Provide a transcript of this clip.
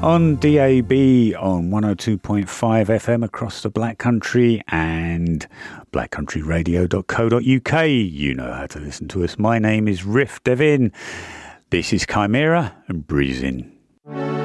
on DAB on 102.5 FM across the Black Country and blackcountryradio.co.uk. You know how to listen to us. My name is Riff Devin. This is Chimera and Breeze In.